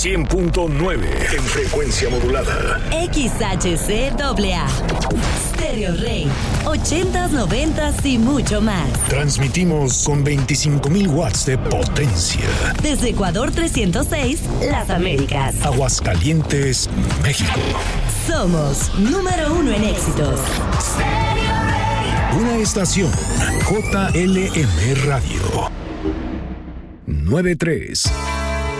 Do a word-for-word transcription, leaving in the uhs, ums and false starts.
cien punto nueve en frecuencia modulada. X H C A A. Stereo Rey. ochentas, noventas y mucho más. Transmitimos con veinticinco mil watts de potencia. Desde Ecuador trescientos seis, Las Américas. Aguascalientes, México. Somos número uno en éxitos. Una estación J L M Radio. noventa y tres.